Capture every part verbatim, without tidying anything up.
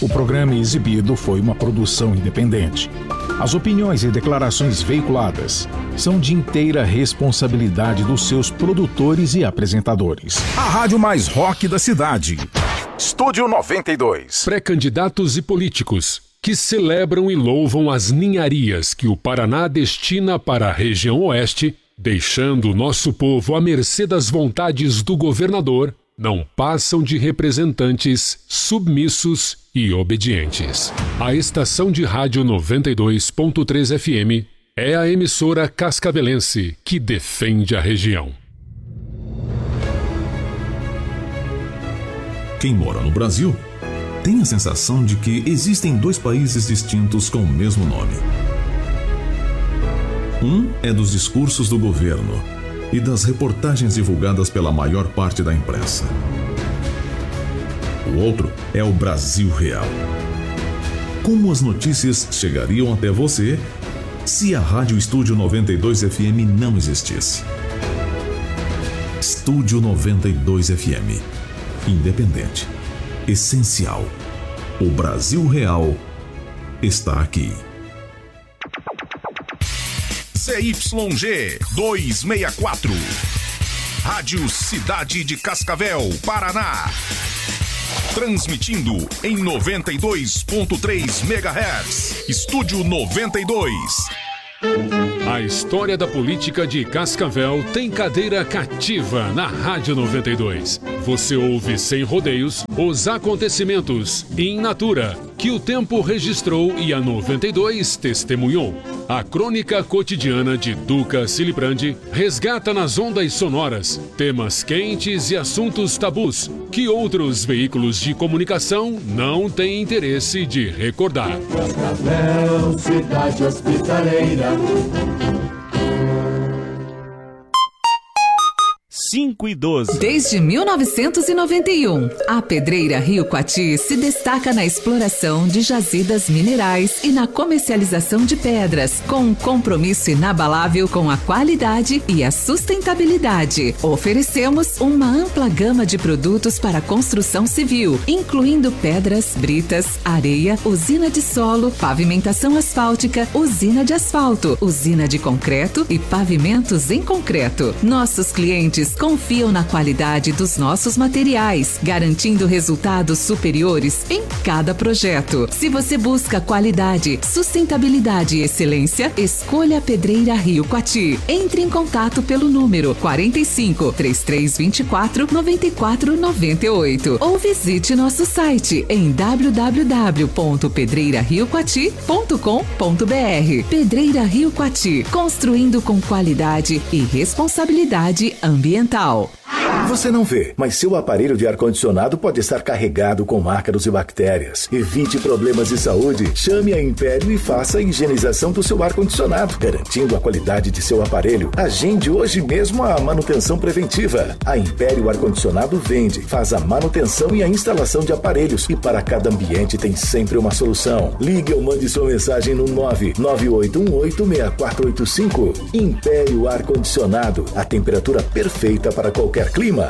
O programa exibido foi uma produção independente. As opiniões e declarações veiculadas são de inteira responsabilidade dos seus produtores e apresentadores. A rádio mais rock da cidade. Estúdio noventa e dois. Pré-candidatos e políticos que celebram e louvam as ninharias que o Paraná destina para a região oeste, deixando o nosso povo à mercê das vontades do governador, não passam de representantes submissos e obedientes. A estação de rádio noventa e dois ponto três F M é a emissora cascavelense que defende a região. Quem mora no Brasil tem a sensação de que existem dois países distintos com o mesmo nome. Um é dos discursos do governo e das reportagens divulgadas pela maior parte da imprensa. O outro é o Brasil real. Como as notícias chegariam até você se a Rádio Estúdio noventa e dois F M não existisse? Estúdio noventa e dois F M. Independente. Essencial. O Brasil real está aqui. Z Y G duzentos e sessenta e quatro. Rádio Cidade de Cascavel, Paraná. Transmitindo em noventa e dois ponto três megahertz. Estúdio noventa e dois. A história da política de Cascavel tem cadeira cativa na Rádio noventa e dois. Você ouve sem rodeios os acontecimentos in natura que o tempo registrou e a noventa e dois testemunhou. A crônica cotidiana de Duca Silibrandi resgata nas ondas sonoras temas quentes e assuntos tabus que outros veículos de comunicação não têm interesse de recordar. Cascavel, cidade hospitaleira. cinco e doze. Desde mil novecentos e noventa e um, a Pedreira Rio Coati se destaca na exploração de jazidas minerais e na comercialização de pedras, com um compromisso inabalável com a qualidade e a sustentabilidade. Oferecemos uma ampla gama de produtos para construção civil, incluindo pedras, britas, areia, usina de solo, pavimentação asfáltica, usina de asfalto, usina de concreto e pavimentos em concreto. Nossos clientes confiam na qualidade dos nossos materiais, garantindo resultados superiores em cada projeto. Se você busca qualidade, sustentabilidade e excelência, escolha a Pedreira Rio Coati. Entre em contato pelo número quarenta e cinco, trinta e três vinte e quatro, noventa e quatro noventa e oito ou visite nosso site em w w w ponto pedreira rio coati ponto com ponto b r. Pedreira Rio Coati, construindo com qualidade e responsabilidade ambiental. Você não vê, mas seu aparelho de ar-condicionado pode estar carregado com ácaros e bactérias. Evite problemas de saúde. Chame a Império e faça a higienização do seu ar-condicionado, garantindo a qualidade de seu aparelho. Agende hoje mesmo a manutenção preventiva. A Império Ar-Condicionado vende, faz a manutenção e a instalação de aparelhos. E para cada ambiente tem sempre uma solução. Ligue ou mande sua mensagem no nove nove oito um oito, seis quatro oito cinco. Império Ar-Condicionado, a temperatura perfeita para qualquer clima.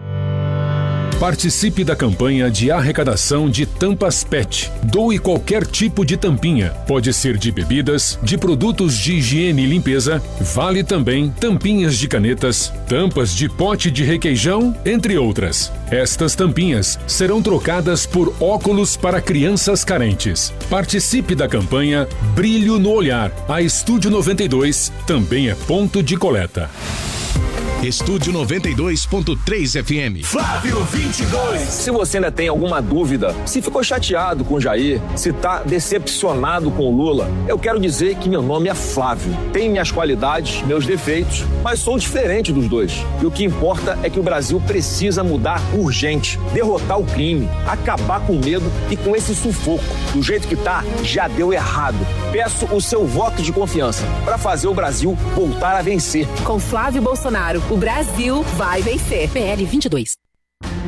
Participe da campanha de arrecadação de tampas P E T. Doe qualquer tipo de tampinha. Pode ser de bebidas, de produtos de higiene e limpeza. Vale também tampinhas de canetas, tampas de pote de requeijão, entre outras. Estas tampinhas serão trocadas por óculos para crianças carentes. Participe da campanha Brilho no Olhar. A Estúdio noventa e dois também é ponto de coleta. Estúdio noventa e dois ponto três F M. Flávio vinte e dois. Se você ainda tem alguma dúvida, se ficou chateado com o Jair, se tá decepcionado com o Lula, eu quero dizer que meu nome é Flávio. Tenho minhas qualidades, meus defeitos, mas sou diferente dos dois. E o que importa é que o Brasil precisa mudar urgente, derrotar o crime, acabar com o medo e com esse sufoco. Do jeito que tá, já deu errado. Peço o seu voto de confiança para fazer o Brasil voltar a vencer. Com Flávio Bolsonaro, o Brasil vai vencer. P L vinte e dois.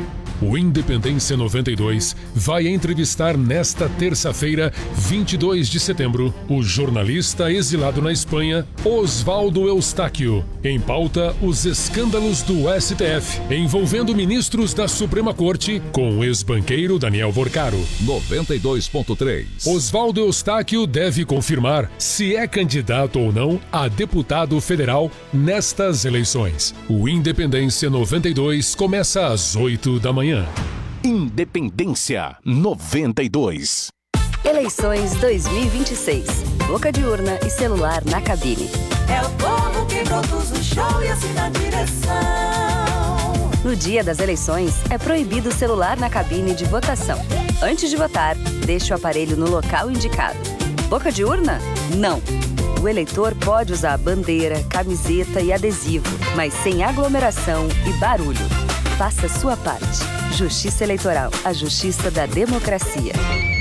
O Independência noventa e dois vai entrevistar nesta terça-feira, vinte e dois de setembro, o jornalista exilado na Espanha, Oswaldo Eustáquio. Em pauta, os escândalos do S T F, envolvendo ministros da Suprema Corte com o ex-banqueiro Daniel Vorcaro. noventa e dois ponto três. Oswaldo Eustáquio deve confirmar se é candidato ou não a deputado federal nestas eleições. O Independência noventa e dois começa às oito da manhã. Independência noventa e dois. Eleições dois mil e vinte e seis. Boca de urna e celular na cabine. É o povo que produz o show e assina a direção. No dia das eleições, é proibido o celular na cabine de votação. Antes de votar, deixe o aparelho no local indicado. Boca de urna? Não. O eleitor pode usar bandeira, camiseta e adesivo, mas sem aglomeração e barulho. Faça sua parte. Justiça Eleitoral, a justiça da democracia.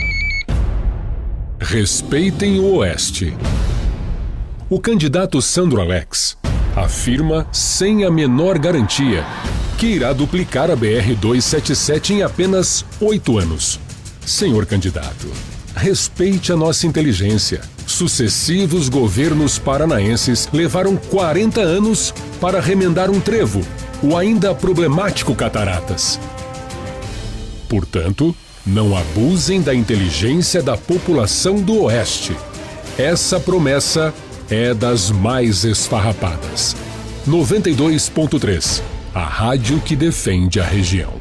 Respeitem o Oeste. O candidato Sandro Alex afirma, sem a menor garantia, que irá duplicar a B R duzentos e setenta e sete em apenas oito anos. Senhor candidato, respeite a nossa inteligência. Sucessivos governos paranaenses levaram quarenta anos para remendar um trevo, o ainda problemático Cataratas. Portanto, não abusem da inteligência da população do Oeste. Essa promessa é das mais esfarrapadas. noventa e dois ponto três, a rádio que defende a região.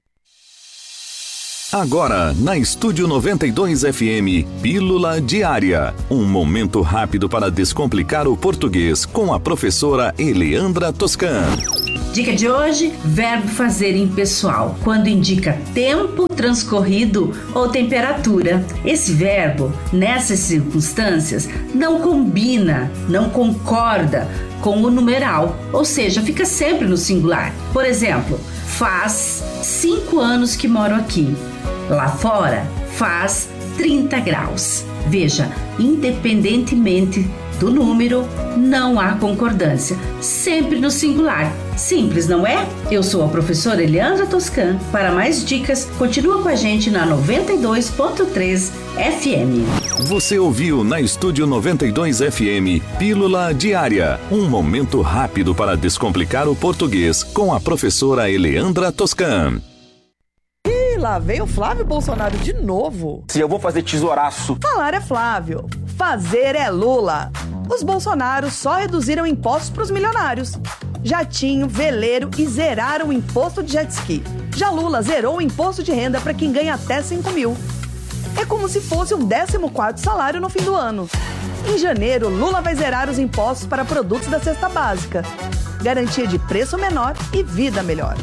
Agora, na Estúdio noventa e dois F M, Pílula Diária. Um momento rápido para descomplicar o português com a professora Eleandra Toscan. Dica de hoje, verbo fazer impessoal, quando indica tempo transcorrido ou temperatura. Esse verbo, nessas circunstâncias, não combina, não concorda com o numeral, ou seja, fica sempre no singular. Por exemplo, faz cinco anos que moro aqui. Lá fora, faz trinta graus. Veja, independentemente do número, não há concordância. Sempre no singular. Simples, não é? Eu sou a professora Eleandra Toscan. Para mais dicas, continua com a gente na noventa e dois ponto três F M. Você ouviu na Estúdio noventa e dois F M, Pílula Diária. Um momento rápido para descomplicar o português com a professora Eleandra Toscan. Ih, lá veio o Flávio Bolsonaro de novo. Se eu vou fazer tesouraço. Falar é Flávio, fazer é Lula. Os Bolsonaros só reduziram impostos para os milionários. Jatinho, veleiro e zeraram o imposto de jet ski. Já Lula zerou o imposto de renda para quem ganha até cinco mil. É como se fosse um décimo quarto salário no fim do ano. Em janeiro, Lula vai zerar os impostos para produtos da cesta básica. Garantia de preço menor e vida melhor.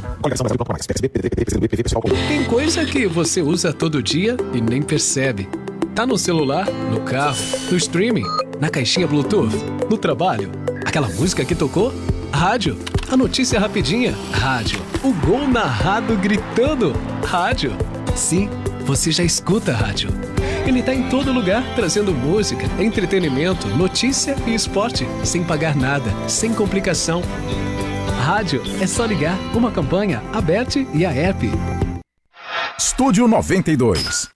Tem coisa que você usa todo dia e nem percebe. Tá no celular, no carro, no streaming, na caixinha Bluetooth, no trabalho. Aquela música que tocou? Rádio. A notícia rapidinha? Rádio. O gol narrado gritando? Rádio. Sim, você já escuta rádio. Ele tá em todo lugar, trazendo música, entretenimento, notícia e esporte, sem pagar nada, sem complicação. Rádio é só ligar, uma campanha, Aberte e a app. Estúdio noventa e dois.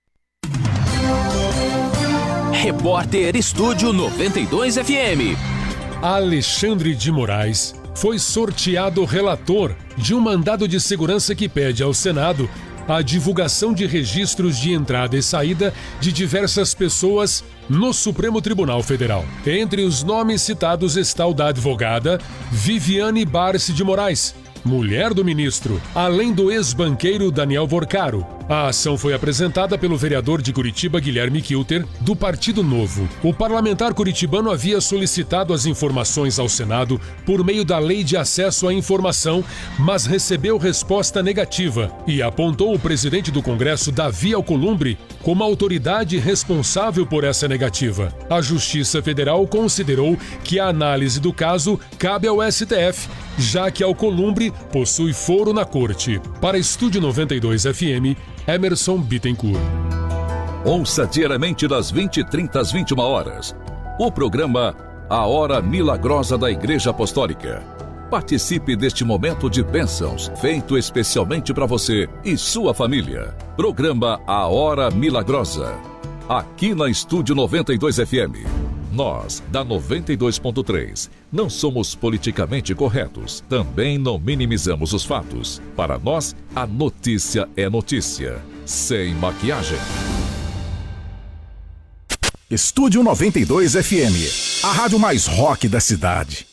Repórter Estúdio noventa e dois F M. Alexandre de Moraes foi sorteado relator de um mandado de segurança que pede ao Senado a divulgação de registros de entrada e saída de diversas pessoas no Supremo Tribunal Federal. Entre os nomes citados está o da advogada Viviane Barce de Moraes, mulher do ministro, além do ex-banqueiro Daniel Vorcaro. A ação foi apresentada pelo vereador de Curitiba, Guilherme Kilter, do Partido Novo. O parlamentar curitibano havia solicitado as informações ao Senado por meio da Lei de Acesso à Informação, mas recebeu resposta negativa e apontou o presidente do Congresso, Davi Alcolumbre, como autoridade responsável por essa negativa. A Justiça Federal considerou que a análise do caso cabe ao S T F, já que Alcolumbre possui foro na corte. Para Estúdio noventa e dois F M, Emerson Bittencourt. Ouça diariamente das vinte e trinta às vinte e uma horas. O programa A Hora Milagrosa da Igreja Apostólica. Participe deste momento de bênçãos, feito especialmente para você e sua família. Programa A Hora Milagrosa. Aqui na Estúdio noventa e dois F M. Nós, da noventa e dois ponto três, não somos politicamente corretos. Também não minimizamos os fatos. Para nós, a notícia é notícia. Sem maquiagem. Estúdio noventa e dois F M. A rádio mais rock da cidade.